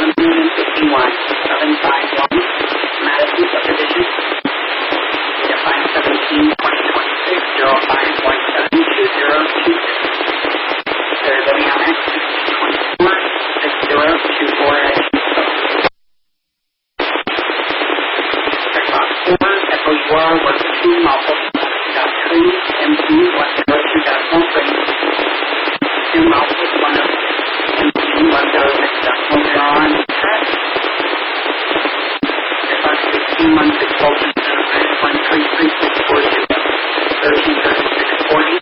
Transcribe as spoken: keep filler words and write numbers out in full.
eleven fifty-one, seven five one, Madison Subdivision. Data five seventeen twenty twenty-six, zero five one seven two zero two six. They're living on X twenty-four six zero two four eight. Checkbox four, Echo U R one two, multiple dot three, M P one zero two dot one three. Two multiple one of M P one zero six dot one zero on track. Checkbox sixteen one six voltage one three three six four zero. thirteen thirty-six forty.